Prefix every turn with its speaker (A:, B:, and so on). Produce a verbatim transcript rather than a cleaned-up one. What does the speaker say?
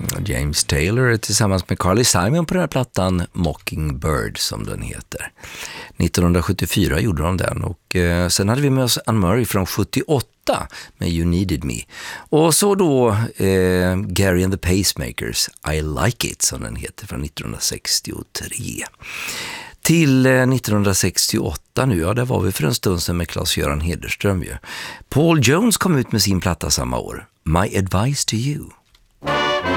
A: James Taylor tillsammans med Carly Simon på den här plattan Mockingbird som den heter. nittonhundrasjuttiofyra gjorde de den och eh, sen hade vi med oss Anne Murray från sjuttioåtta med You Needed Me. Och så då eh, Gary and the Pacemakers I Like It som den heter från nittonhundrasextiotre. Till eh, nittonhundrasextioåtta nu, ja där var vi för en stund sedan med Claes-Göran Hederström ju. Paul Jones kom ut med sin platta samma år, My Advice to You.